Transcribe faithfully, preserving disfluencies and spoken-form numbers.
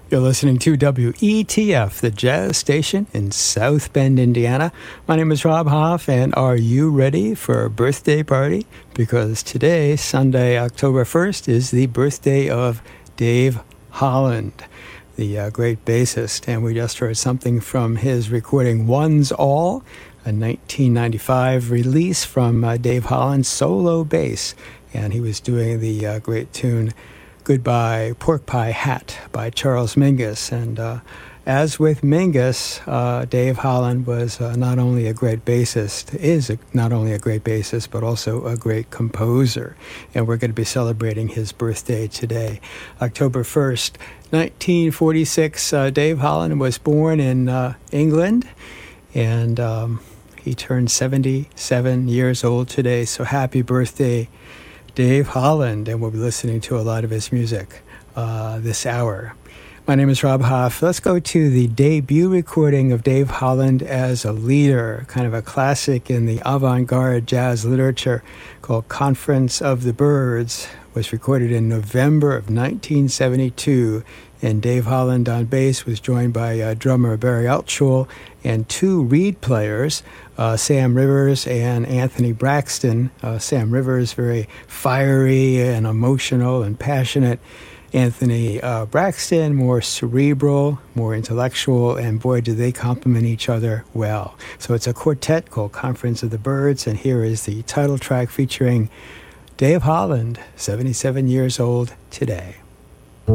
You're listening to W E T F, the jazz station in South Bend, Indiana. My name is Rob Hoff, and are you ready for a birthday party? Because today, Sunday, October first, is the birthday of Dave Holland, the uh, great bassist. And we just heard something from his recording One's All, a nineteen ninety-five release from uh, Dave Holland's solo bass. And he was doing the uh, great tune Goodbye Pork Pie Hat by Charles Mingus. And uh, as with Mingus, uh, Dave Holland was uh, not only a great bassist, is a, not only a great bassist, but also a great composer. And we're going to be celebrating his birthday today. October first, nineteen forty-six, uh, Dave Holland was born in uh, England, and um, he turned seventy-seven years old today. So happy birthday, Dave Holland, and we'll be listening to a lot of his music uh, this hour. My name is Rob Hoff. Let's go to the debut recording of Dave Holland as a leader, kind of a classic in the avant-garde jazz literature, called Conference of the Birds. It was recorded in November of nineteen seventy-two, and Dave Holland on bass was joined by uh, drummer Barry Altschul and two reed players, Uh, Sam Rivers and Anthony Braxton. Uh, Sam Rivers, very fiery and emotional and passionate. Anthony uh, Braxton, more cerebral, more intellectual, and boy, do they complement each other well. So it's a quartet called Conference of the Birds, and here is the title track featuring Dave Holland, seventy-seven years old today.